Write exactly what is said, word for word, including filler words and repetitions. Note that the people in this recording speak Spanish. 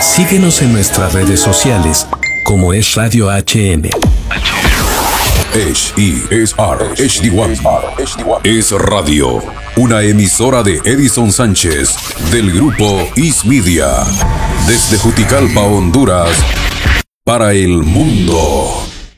Síguenos en nuestras redes sociales como Es Radio H M. H E S R H D uno Es Radio, una emisora de Edison Sánchez del grupo Is Media, desde Juticalpa, Honduras, para el mundo.